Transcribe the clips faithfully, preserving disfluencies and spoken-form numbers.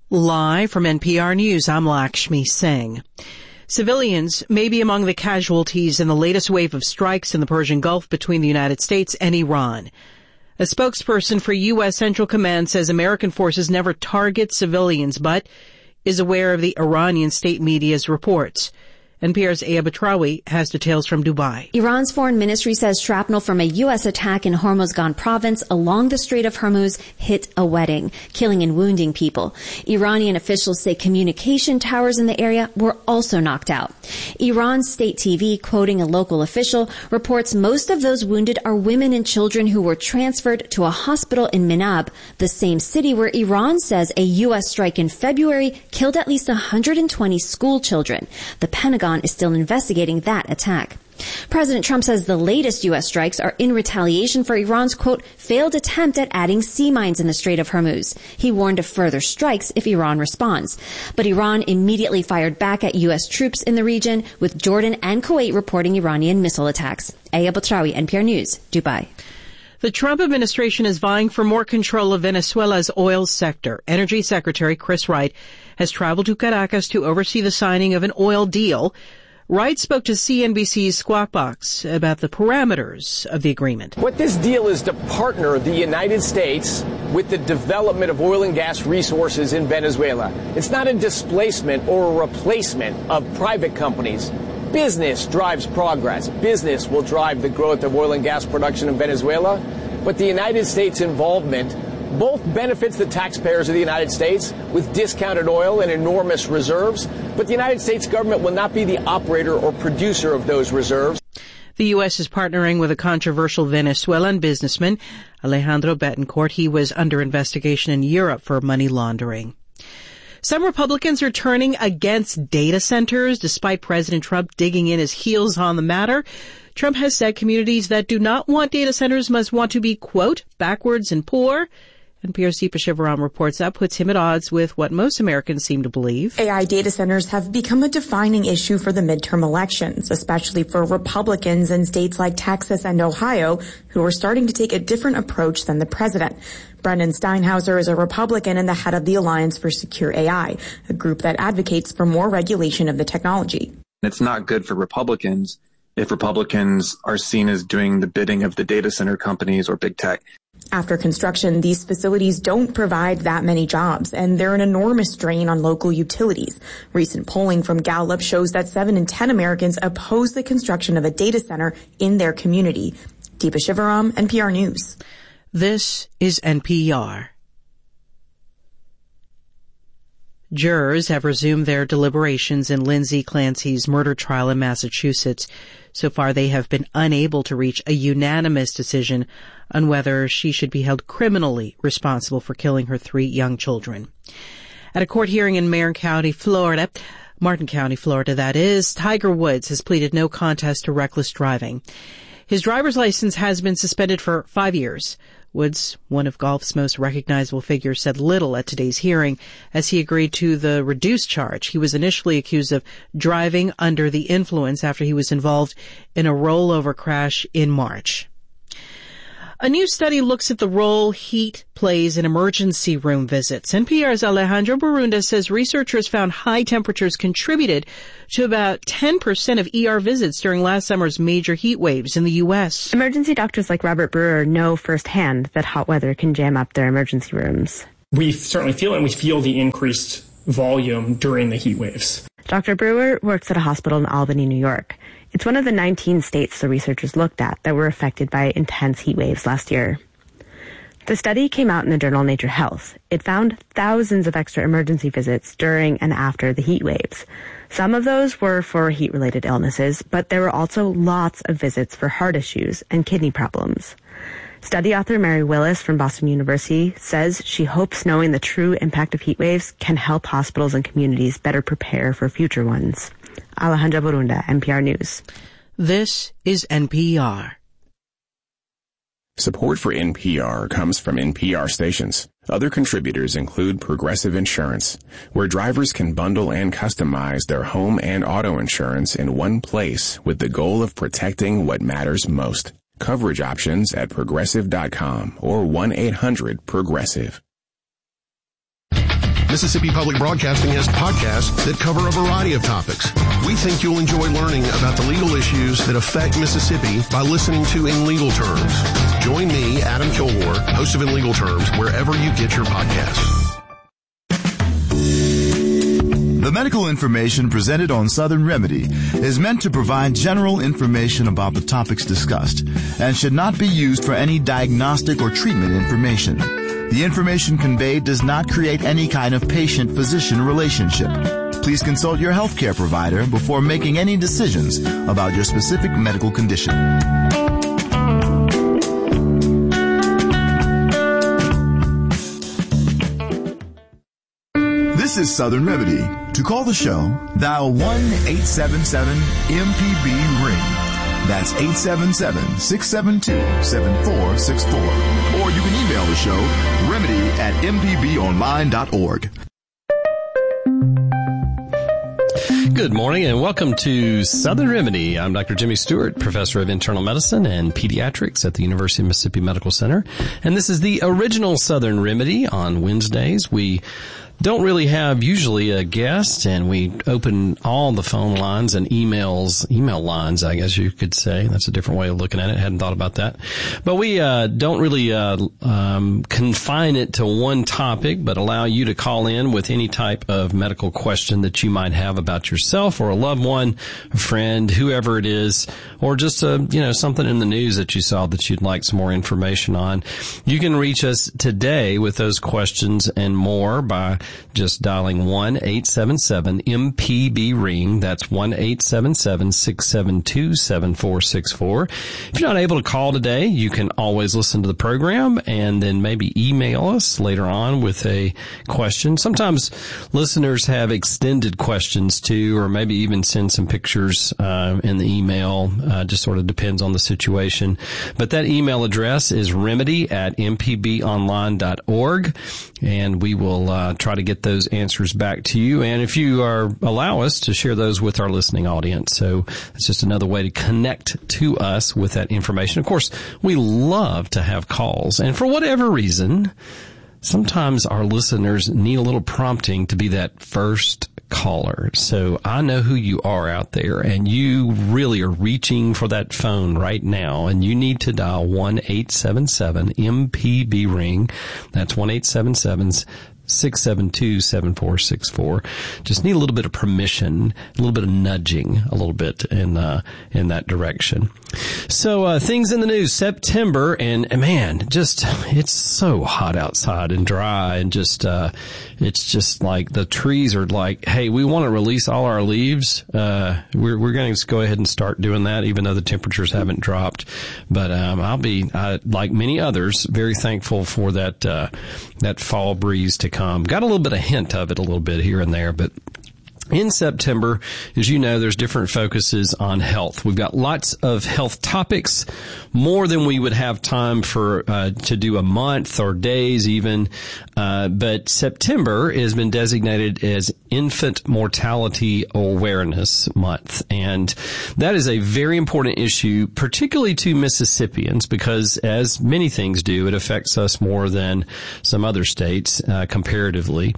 Live from N P R News, I'm Lakshmi Singh. Civilians may be among the casualties in the latest wave of strikes in the Persian Gulf between the United States and Iran. A spokesperson for U S. Central Command says American forces never target civilians, but is aware of the Iranian state media's reports. N P R's Aya Batrawi has details from Dubai. Iran's foreign ministry says shrapnel from a U S attack in Hormozgan province along the Strait of Hormuz hit a wedding, killing and wounding people. Iranian officials say communication towers in the area were also knocked out. Iran's state T V, quoting a local official, reports most of those wounded are women and children who were transferred to a hospital in Minab, the same city where Iran says a U S strike in February killed at least one hundred twenty school children. The Pentagon is still investigating that attack. President Trump says the latest U S strikes are in retaliation for Iran's, quote, failed attempt at adding sea mines in the Strait of Hormuz. He warned of further strikes if Iran responds. But Iran immediately fired back at U S troops in the region, with Jordan and Kuwait reporting Iranian missile attacks. Aya Batrawi, N P R News, Dubai. The Trump administration is vying for more control of Venezuela's oil sector. Energy Secretary Chris Wright has traveled to Caracas to oversee the signing of an oil deal. Wright spoke to C N B C's Squawk Box about the parameters of the agreement. What this deal is to partner the United States with the development of oil and gas resources in Venezuela. It's not a displacement or a replacement of private companies. Business drives progress. Business will drive the growth of oil and gas production in Venezuela. But the United States involvement both benefits the taxpayers of the United States with discounted oil and enormous reserves. But the United States government will not be the operator or producer of those reserves. The U S is partnering with a controversial Venezuelan businessman, Alejandro Betancourt. He was under investigation in Europe for money laundering. Some Republicans are turning against data centers, despite President Trump digging in his heels on the matter. Trump has said communities that do not want data centers must want to be, quote, backwards and poor. N P R's Deepa Shivaram reports that puts him at odds with what most Americans seem to believe. A I data centers have become a defining issue for the midterm elections, especially for Republicans in states like Texas and Ohio, who are starting to take a different approach than the president. Brendan Steinhauser is a Republican and the head of the Alliance for Secure A I, a group that advocates for more regulation of the technology. It's not good for Republicans if Republicans are seen as doing the bidding of the data center companies or big tech. After construction, these facilities don't provide that many jobs, and they're an enormous drain on local utilities. Recent polling from Gallup shows that seven in ten Americans oppose the construction of a data center in their community. Deepa Shivaram, N P R News. This is N P R. Jurors have resumed their deliberations in Lindsay Clancy's murder trial in Massachusetts. So far, they have been unable to reach a unanimous decision on whether she should be held criminally responsible for killing her three young children. At a court hearing in Marin County, Florida, Martin County, Florida, that is, Tiger Woods has pleaded no contest to reckless driving. His driver's license has been suspended for five years. Woods, one of golf's most recognizable figures, said little at today's hearing as he agreed to the reduced charge. He was initially accused of driving under the influence after he was involved in a rollover crash in March. A new study looks at the role heat plays in emergency room visits. N P R's Alejandro Barunda says researchers found high temperatures contributed to about ten percent of E R visits during last summer's major heat waves in the U S. Emergency doctors like Robert Brewer know firsthand that hot weather can jam up their emergency rooms. We certainly feel it, and we feel the increased volume during the heat waves. Doctor Brewer works at a hospital in Albany, New York. It's one of the nineteen states the researchers looked at that were affected by intense heat waves last year. The study came out in the journal Nature Health. It found thousands of extra emergency visits during and after the heat waves. Some of those were for heat-related illnesses, but there were also lots of visits for heart issues and kidney problems. Study author Mary Willis from Boston University says she hopes knowing the true impact of heat waves can help hospitals and communities better prepare for future ones. Alejandra Barunda, N P R News. This is N P R. Support for N P R comes from N P R stations. Other contributors include Progressive Insurance, where drivers can bundle and customize their home and auto insurance in one place with the goal of protecting what matters most. Coverage options at progressive dot com or one eight hundred progressive. Mississippi Public Broadcasting has podcasts that cover a variety of topics. We think you'll enjoy learning about the legal issues that affect Mississippi by listening to In Legal Terms. Join me, Adam Kilgore, host of In Legal Terms, wherever you get your podcasts. The medical information presented on Southern Remedy is meant to provide general information about the topics discussed and should not be used for any diagnostic or treatment information. The information conveyed does not create any kind of patient-physician relationship. Please consult your healthcare provider before making any decisions about your specific medical condition. This is Southern Remedy. To call the show, dial one eight seven seven M P B ring. That's eight seven seven, six seven two, seven four six four. Or you can email the show, remedy at m p b online dot org. Good morning and welcome to Southern Remedy. I'm Doctor Jimmy Stewart, Professor of Internal Medicine and Pediatrics at the University of Mississippi Medical Center. And this is the original Southern Remedy. On Wednesdays, we don't really have usually a guest, and we open all the phone lines and emails, email lines, I guess you could say. That's a different way of looking at it. Hadn't thought about that. But we uh don't really uh um confine it to one topic, but allow you to call in with any type of medical question that you might have about yourself or a loved one, a friend, whoever it is, or just a, you know, something in the news that you saw that you'd like some more information on. You can reach us today with those questions and more by just dialing one eight seven seven M P B ring. That's one eight seven seven, six seven two, seven four six four. If you're not able to call today, you can always listen to the program and then maybe email us later on with a question. Sometimes listeners have extended questions too, or maybe even send some pictures uh, in the email. Uh, just sort of depends on the situation. But that email address is remedy at m p b online dot org, and we will uh, try to get those answers back to you. And if you are allow us to share those with our listening audience. So it's just another way to connect to us with that information. Of course, we love to have calls. And for whatever reason, sometimes our listeners need a little prompting to be that first caller. So I know who you are out there, and you really are reaching for that phone right now, and you need to dial one eight seven seven M P B ring. That's one eight seven seven six seven two, seven four six four. Just need a little bit of permission, a little bit of nudging, a little bit in uh, in that direction. So uh, things in the news, September, and, and man, just it's so hot outside and dry, and just uh, it's just like the trees are like, hey, we want to release all our leaves. Uh, we're we're going to go ahead and start doing that, even though the temperatures haven't dropped. But um, I'll be uh, like many others, very thankful for that uh, that fall breeze to come. Got a little bit of hint of it, a little bit here and there, but. In September, as you know, there's different focuses on health. We've got lots of health topics, more than we would have time for uh, to do a month or days even. Uh, but September has been designated as Infant Mortality Awareness Month. And that is a very important issue, particularly to Mississippians, because as many things do, it affects us more than some other states uh, comparatively.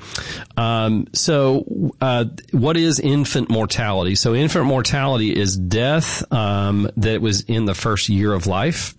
Um, so uh what is infant mortality? So infant mortality is death um, that was in the first year of life.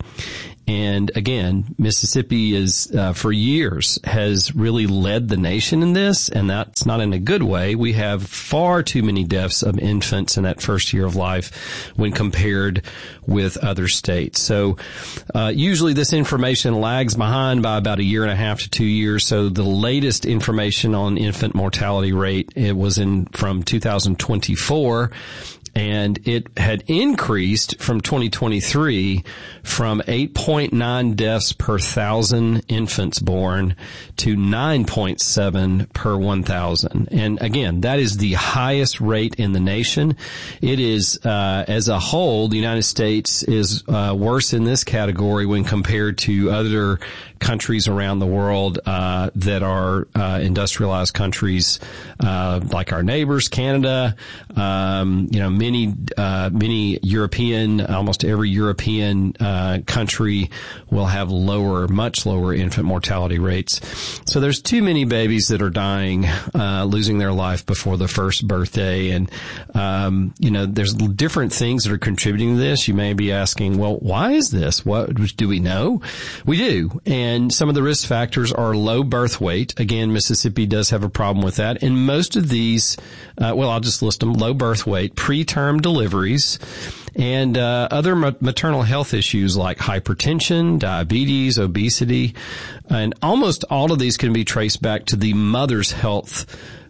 And again, Mississippi is, uh, for years has really led the nation in this, and that's not in a good way. We have far too many deaths of infants in that first year of life when compared with other states. So, uh, usually this information lags behind by about a year and a half to two years. So the latest information on infant mortality rate, it was in from two thousand twenty-four. And it had increased from twenty twenty-three from eight point nine deaths per thousand infants born to nine point seven per one thousand. And again, that is the highest rate in the nation. It is, uh, as a whole, the United States is uh, worse in this category when compared to other countries around the world uh, that are uh, industrialized countries, uh, like our neighbors, Canada, um, you know, many, uh, many European, almost every European, uh, country will have lower, much lower infant mortality rates. So there's too many babies that are dying, uh, losing their life before the first birthday. And, um, you know, there's different things that are contributing to this. You may be asking, well, why is this? What do we know? We do. And some of the risk factors are low birth weight. Again, Mississippi does have a problem with that. And most of these, uh, well, I'll just list them: low birth weight, preterm deliveries, and uh, other ma- maternal health issues like hypertension, diabetes, obesity. And almost all of these can be traced back to the mother's health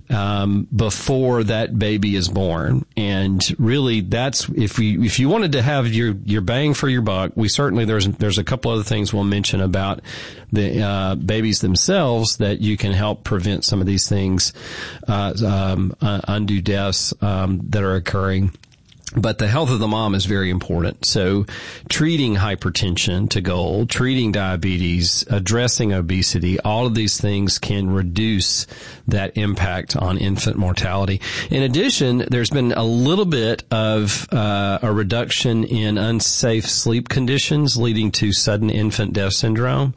Um, before that baby is born. And really, that's, if you, if you wanted to have your, your bang for your buck, we certainly, there's, there's a couple other things we'll mention about the, uh, babies themselves that you can help prevent some of these things, uh, um, uh, undue deaths, um, that are occurring. But the health of the mom is very important. So treating hypertension to goal, treating diabetes, addressing obesity, all of these things can reduce that impact on infant mortality. In addition, there's been a little bit of uh, a reduction in unsafe sleep conditions leading to sudden infant death syndrome.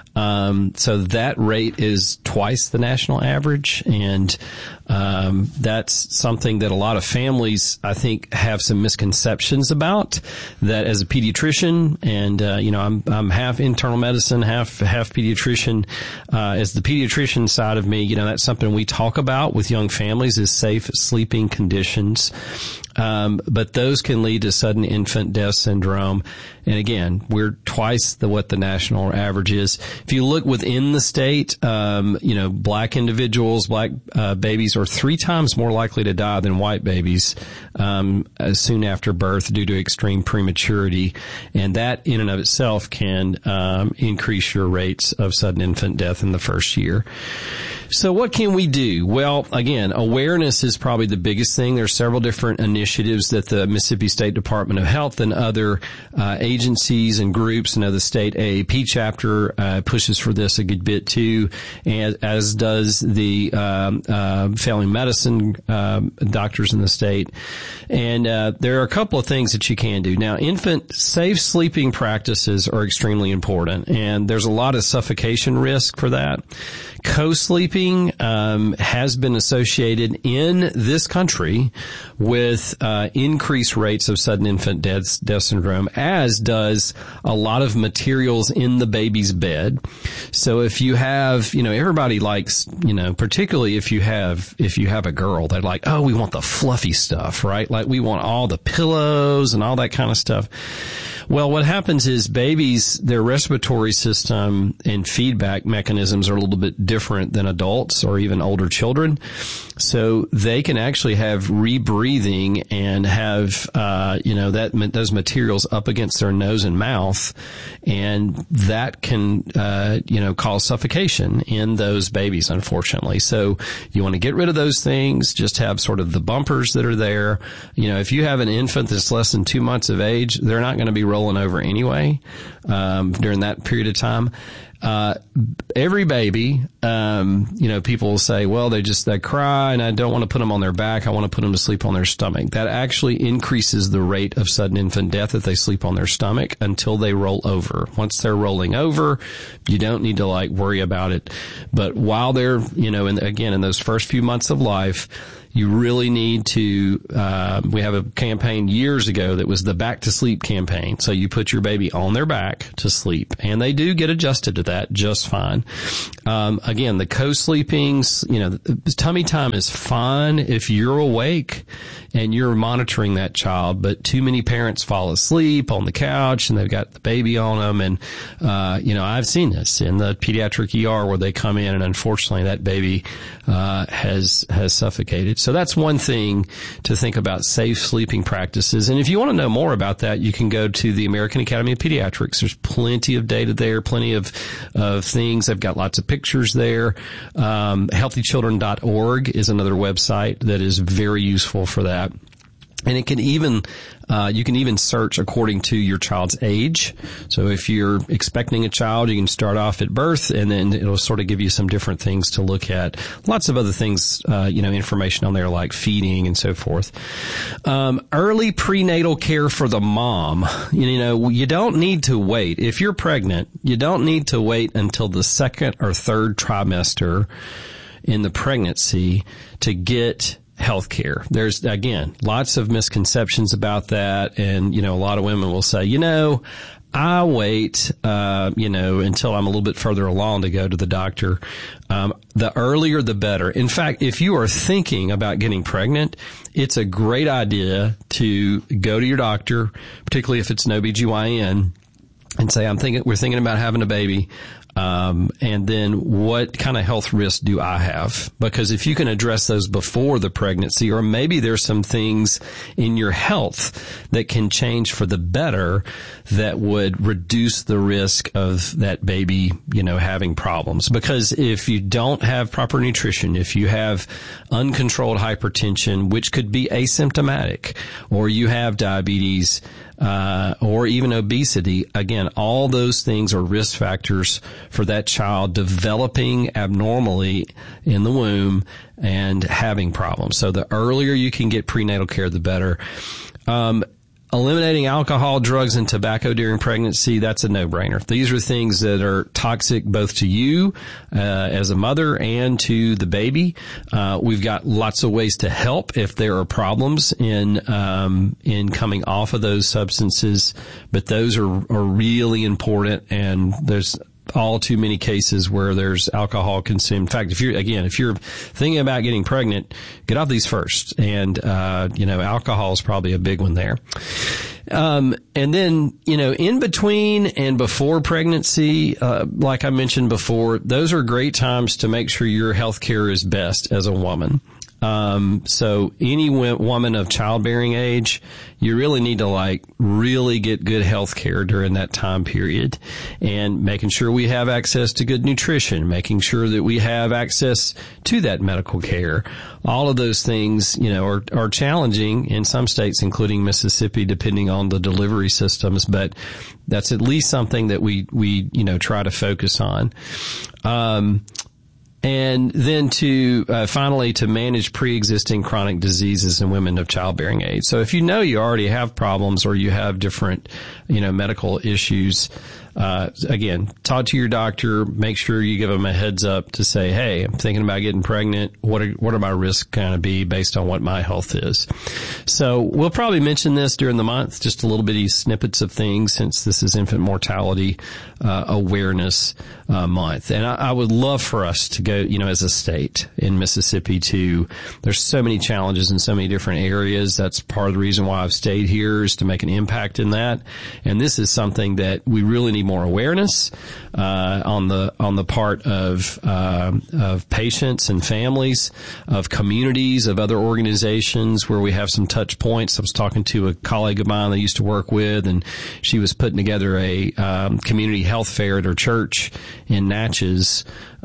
Um, so that rate is twice the national average, and um, that's something that a lot of families, I think, have some misconceptions about. That as a pediatrician, and uh, you know, I'm I'm half internal medicine, half half pediatrician. Uh, as the pediatrician side of me, you know, that's something we talk about with young families is safe sleeping conditions. Um, but those can lead to sudden infant death syndrome. And again, we're twice the what the national average is. If you look within the state, um, you know, black individuals, black uh, babies are three times more likely to die than white babies um, soon after birth due to extreme prematurity, and that in and of itself can um, increase your rates of sudden infant death in the first year. So what can we do? Well, again, awareness is probably the biggest thing. There's several different initiatives that the Mississippi State Department of Health and other uh, agencies and groups, and the state A A P chapter uh, pushes for this a good bit too, and as does the um, uh, family medicine um, doctors in the state. And uh, there are a couple of things that you can do. Now, infant safe sleeping practices are extremely important, and there's a lot of suffocation risk for that. Co-sleeping um, has been associated in this country with uh, increased rates of sudden infant death, death syndrome, as does a lot of materials in the baby's bed. So if you have, you know, everybody likes, you know, particularly if you have if you have a girl, they're like, oh, we want the fluffy stuff, right? Like we want all the pillows and all that kind of stuff. Well, what happens is babies, their respiratory system and feedback mechanisms are a little bit different than adults or even older children. So they can actually have rebreathing and have, uh, you know, that, those materials up against their nose and mouth. And that can, uh, you know, cause suffocation in those babies, unfortunately. So you want to get rid of those things. Just have sort of the bumpers that are there. You know, if you have an infant that's less than two months of age, they're not going to be rolling over anyway, um, during that period of time. Uh, every baby, um, you know, people will say, well, they just, they cry and I don't want to put them on their back. I want to put them to sleep on their stomach. That actually increases the rate of sudden infant death if they sleep on their stomach until they roll over. Once they're rolling over, you don't need to like worry about it. But while they're, you know, in, again, in those first few months of life, you really need to, uh, we have a campaign years ago that was the Back to Sleep campaign. So you put your baby on their back to sleep, and they do get adjusted to that just fine. Um, again, the co-sleepings, you know, the tummy time is fine if you're awake and you're monitoring that child, but too many parents fall asleep on the couch and they've got the baby on them. And, uh, you know, I've seen this in the pediatric E R where they come in and unfortunately that baby, uh, has, has suffocated. So that's one thing to think about, safe sleeping practices. And if you want to know more about that, you can go to the American Academy of Pediatrics. There's plenty of data there, plenty of, of things. I've got lots of pictures there. Um, healthy children dot org is another website that is very useful for that. And it can even, uh, you can even search according to your child's age. So if you're expecting a child, you can start off at birth, and then it'll sort of give you some different things to look at. Lots of other things, uh, you know, information on there like feeding and so forth. Um, early prenatal care for the mom. You know, you don't need to wait. If you're pregnant, you don't need to wait until the second or third trimester in the pregnancy to get health care. There's, again, lots of misconceptions about that. And, you know, a lot of women will say, you know, I wait, uh, you know, until I'm a little bit further along to go to the doctor. Um, the earlier, the better. In fact, if you are thinking about getting pregnant, it's a great idea to go to your doctor, particularly if it's an O B G Y N, and say, I'm thinking, we're thinking about having a baby. Um, and then what kind of health risks do I have? Because if you can address those before the pregnancy, or maybe there's some things in your health that can change for the better that would reduce the risk of that baby, you know, having problems. Because if you don't have proper nutrition, if you have uncontrolled hypertension, which could be asymptomatic, or you have diabetes, uh, or even obesity, again, all those things are risk factors for that child developing abnormally in the womb and having problems. So the earlier you can get prenatal care, the better. Um, Eliminating alcohol, drugs, and tobacco during pregnancy, that's a no-brainer. These are things that are toxic both to you uh, as a mother and to the baby. Uh, we've got lots of ways to help if there are problems in um, in coming off of those substances, but those are, are really important, and there's all too many cases where there's alcohol consumed. In fact, if you're, again, if you're thinking about getting pregnant, get off these first. And, uh, you know, alcohol is probably a big one there. Um, and then, you know, in between and before pregnancy, uh, like I mentioned before, those are great times to make sure your health care is best as a woman. Um, so any w- woman of childbearing age, you really need to like really get good health care during that time period, and making sure we have access to good nutrition, making sure that we have access to that medical care. All of those things, you know, are, are challenging in some states, including Mississippi, depending on the delivery systems, but that's at least something that we, we, you know, try to focus on. Um, And then to, uh, finally, to manage pre-existing chronic diseases in women of childbearing age. So if you know you already have problems or you have different, you know, medical issues, uh, again, talk to your doctor, make sure you give them a heads up to say, hey, I'm thinking about getting pregnant. What are, what are my risks going to be based on what my health is? So we'll probably mention this during the month, just a little bitty snippets of things, since this is infant mortality, uh, awareness, uh, month. And I, I would love for us to go, you know, as a state in Mississippi to, there's so many challenges in so many different areas. That's part of the reason why I've stayed here, is to make an impact in that. And this is something that we really need more awareness, uh, on the, on the part of, uh, of patients and families, of communities, of other organizations where we have some touch points. I was talking to a colleague of mine that I used to work with, and she was putting together a, um, community health fair at her church in Natchez,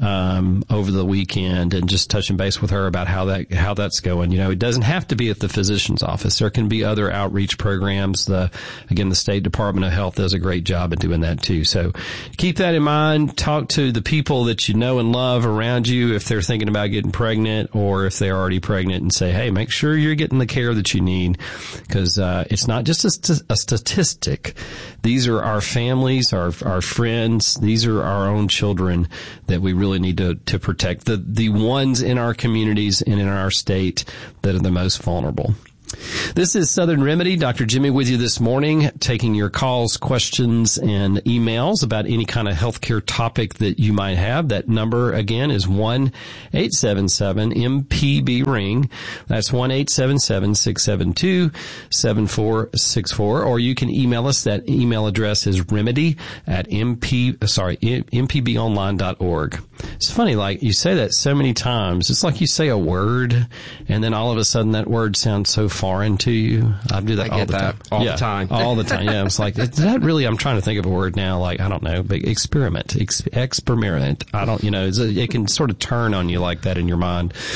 um, over the weekend, and just touching base with her about how that, how that's going. You know, it doesn't have to be at the physician's office. There can be other outreach programs. The, again, the State Department of Health does a great job at doing that too. So keep that in mind. Talk to the people that you know and love around you if they're thinking about getting pregnant, or if they're already pregnant, and say, hey, make sure you're getting the care that you need, because, uh, it's not just a, st- a statistic. These are our families, our, our friends. These are our own children that we really need to, to protect, the, the ones in our communities and in our state that are the most vulnerable. This is Southern Remedy. Doctor Jimmy with you this morning, taking your calls, questions, and emails about any kind of healthcare topic that you might have. That number, again, is one eight seven seven M P B ring. That's one eight seven seven, six seven two, seven four six four. Or you can email us. That email address is remedy at mp, sorry, m p b online dot org. It's funny, like, you say that so many times. It's like you say a word, and then all of a sudden that word sounds so foreign to you. I do that I all the that time. all yeah, the time. all the time. Yeah, it's like, is that really, I'm trying to think of a word now, like, I don't know, but experiment, ex- experiment. I don't, you know, it's a, it can sort of turn on you like that in your mind.